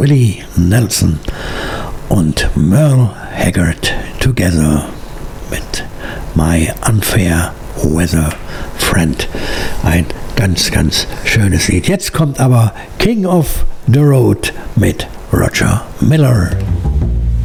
Willie Nelson und Merle Haggard together mit My Unfair Weather Friend. Ein ganz, ganz schönes Lied. Jetzt kommt aber King of the Road mit Roger Miller.